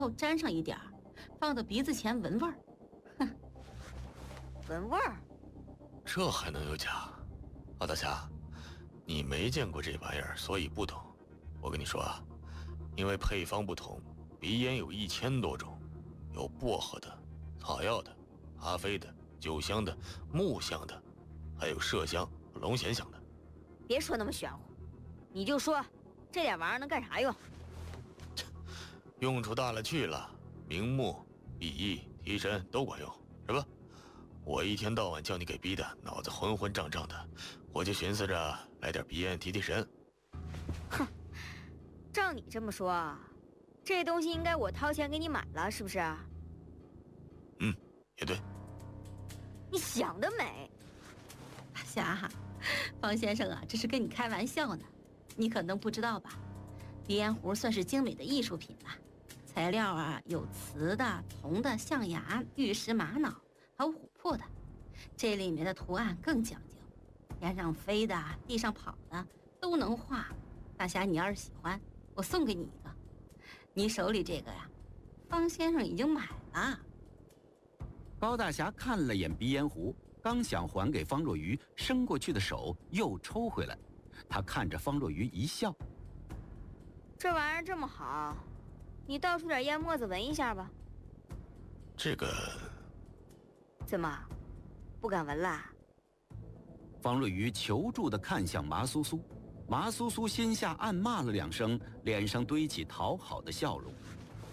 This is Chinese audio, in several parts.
沾上一点儿，放到鼻子前闻味儿。哼， 闻味儿？ 这还能有假？高大侠，你没见过这玩意儿，所以不懂。我跟你说啊，因为配方不同，鼻烟有1000多种，有薄荷的、草药的、咖啡的、酒香的、木香的，还有麝香和龙涎香的。 别说那么玄乎，你就说这点玩意儿能干啥用？ 用处大了去了，明目、利益、提神都管用，是吧？我一天到晚叫你给逼的脑子昏昏胀胀的，我就寻思着来点鼻烟提提神。 哼，照你这么说，这东西应该我掏钱给你买了，是不是？ 嗯，也对。 你想得美。 大侠，方先生啊，这是跟你开玩笑呢。你可能不知道吧，鼻烟壶算是精美的艺术品了。材料啊，有瓷的、铜的、象牙、玉石、玛瑙，还有琥珀的。这里面的图案更讲究，天上飞的、地上跑的都能画。大侠，你要是喜欢，我送给你一个。你手里这个呀，方先生已经买了。 高大侠看了眼鼻烟壶，刚想还给方若愚，伸过去的手又抽回来。他看着方若愚一笑：“ 这玩意儿这么好，你倒出点烟沫子闻一下吧。” 这个怎么，不敢闻啦？ 方若愚求助地看向麻苏苏，麻苏苏心下暗骂了2声，脸上堆起讨好的笑容。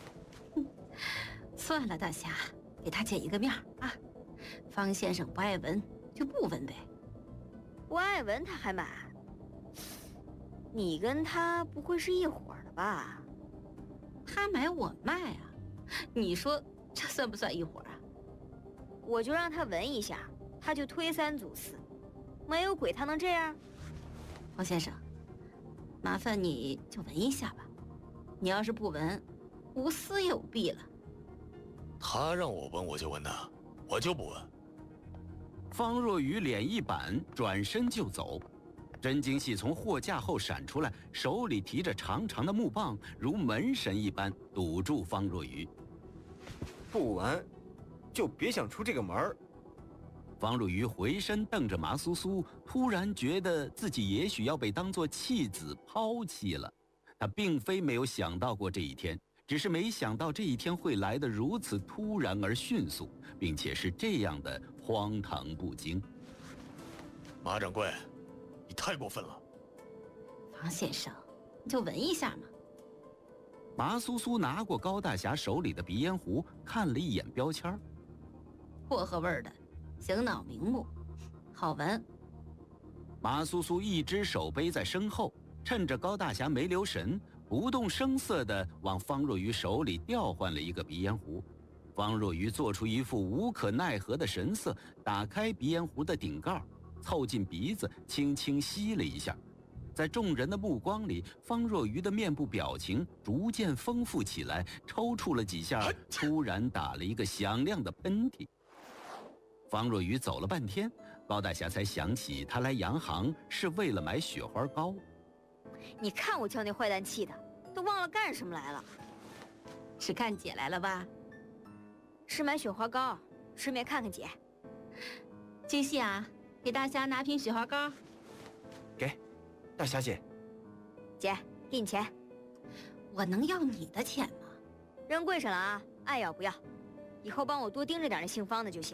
算了，大侠，给他解一个面啊。方先生不爱闻就不闻呗。 不爱闻他还买？你跟他不会是一伙的吧？ 他买我卖啊，你说这算不算一伙啊？ 我就让他闻一下，他就推3阻4，没有鬼他能这样？ 方先生，麻烦你就闻一下吧。你要是不闻，无私有弊了。 他让我闻我就闻呐，我就不闻。 方若愚脸一板，转身就走。真经系从货架后闪出来，手里提着长长的木棒，如门神一般堵住方若愚。 不闻，就别想出这个门儿。 方若愚回身瞪着麻苏苏，突然觉得自己也许要被当作弃子抛弃了。他并非没有想到过这一天，只是没想到这一天会来得如此突然而迅速，并且是这样的荒唐不经。 马掌柜，你太过分了。 方先生，你就闻一下嘛。 麻苏苏拿过高大侠手里的鼻烟壶，看了一眼标签， 薄荷味的，醒脑明目，好闻。 麻苏苏一只手背在身后，趁着高大侠没留神，不动声色地往方若愚手里调换了一个鼻烟壶。方若愚做出一副无可奈何的神色，打开鼻烟壶的顶盖，凑近鼻子轻轻吸了一下。在众人的目光里，方若愚的面部表情逐渐丰富起来，抽搐了几下，突然打了一个响亮的喷嚏。方若愚走了半天，高大侠才想起他来洋行是为了买雪花膏。 你看我叫那坏蛋气的，都忘了干什么来了。 是看姐来了吧？ 是买雪花膏，顺便看看姐。 金细啊，给大侠拿瓶雪花膏。 给，大侠姐。 姐，给你钱。 我能要你的钱吗？ 扔柜上了啊，爱要不要。以后帮我多盯着点那姓方的就行。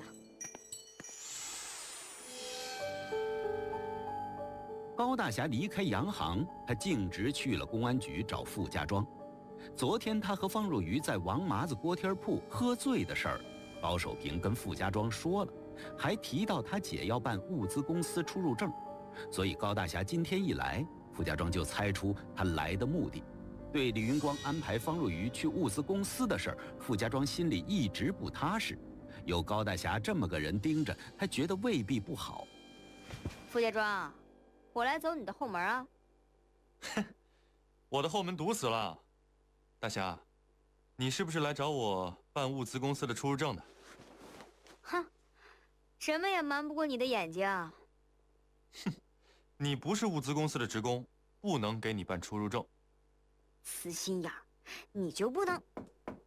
高大侠离开洋行，他径直去了公安局找傅家庄。昨天他和方若愚在王麻子锅贴铺喝醉的事儿，高守平跟傅家庄说了，还提到他姐要办物资公司出入证，所以高大侠今天一来，傅家庄就猜出他来的目的。对李云光安排方若愚去物资公司的事儿，傅家庄心里一直不踏实，有高大侠这么个人盯着，他觉得未必不好。 傅家庄，我来走你的后门啊。 哼，我的后门堵死了。大侠，你是不是来找我办物资公司的出入证的？ 哼，什么也瞒不过你的眼睛。 哼，你不是物资公司的职工，不能给你办出入证。 死心眼儿，你就不能？